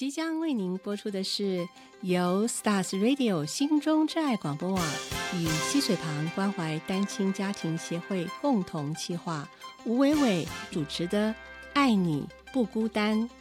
即将为您播出的是由 Stars Radio 心中挚爱广播网与溪水旁关怀单亲家庭协会共同企划，吴伟伟主持的《爱你不孤单》。